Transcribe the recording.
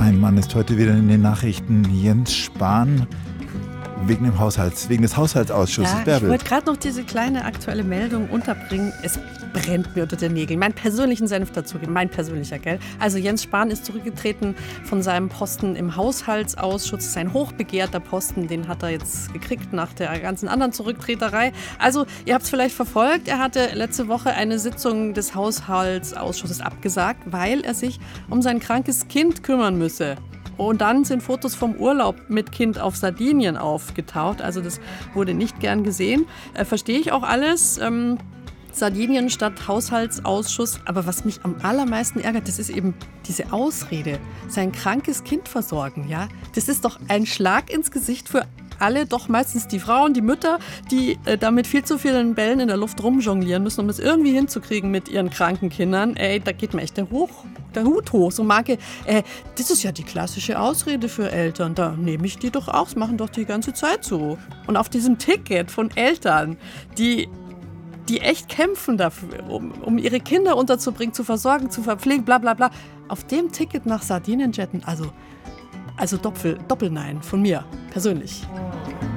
Ein Mann ist heute wieder in den Nachrichten. Jens Spahn wegen des Haushaltsausschusses. Ja, ich wollte gerade noch diese kleine aktuelle Meldung unterbringen. Es brennt mir unter den Nägeln. Meinen persönlichen Senf dazugeben, mein persönlicher, gell? Also Jens Spahn ist zurückgetreten von seinem Posten im Haushaltsausschuss. Das ist ein hochbegehrter Posten, den hat er jetzt gekriegt nach der ganzen anderen Zurücktreterei. Also, ihr habt es vielleicht verfolgt, er hatte letzte Woche eine Sitzung des Haushaltsausschusses abgesagt, weil er sich um sein krankes Kind kümmern müsse. Und dann sind Fotos vom Urlaub mit Kind auf Sardinien aufgetaucht. Also das wurde nicht gern gesehen. Verstehe ich auch alles. Sardinien statt Haushaltsausschuss. Aber was mich am allermeisten ärgert, das ist eben diese Ausrede. Sein krankes Kind versorgen, ja? Das ist doch ein Schlag ins Gesicht für alle, doch meistens die Frauen, die Mütter, die da mit viel zu vielen Bällen in der Luft rumjonglieren müssen, um das irgendwie hinzukriegen mit ihren kranken Kindern. Ey, da geht mir echt der Hut hoch. So Marke, das ist ja die klassische Ausrede für Eltern. Da nehme ich die doch auch, das machen doch die ganze Zeit so. Und auf diesem Ticket von Eltern, die echt kämpfen dafür, um ihre Kinder unterzubringen, zu versorgen, zu verpflegen, bla bla bla. Auf dem Ticket nach Sardinien jetten, also Doppelnein von mir, persönlich.